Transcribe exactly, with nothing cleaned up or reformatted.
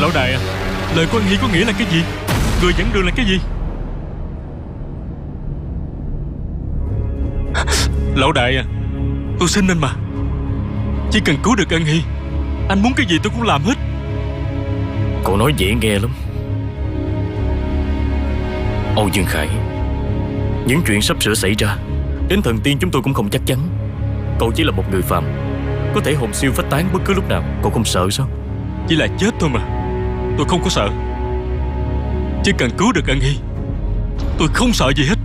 Lão đại à, lời của anh Hy có nghĩa là cái gì? Người dẫn đường là cái gì? Lão đại à, tôi xin anh mà, chỉ cần cứu được Ân Hy, anh muốn cái gì tôi cũng làm hết. Cậu nói dễ nghe lắm, Âu Dương Khải. Những chuyện sắp sửa xảy ra, đến thần tiên chúng tôi cũng không chắc chắn. Cậu chỉ là một người phàm, có thể hồn siêu phách tán bất cứ lúc nào. Cậu không sợ sao? Chỉ là chết thôi mà, tôi không có sợ. Chỉ cần cứu được Ân Hy, tôi không sợ gì hết.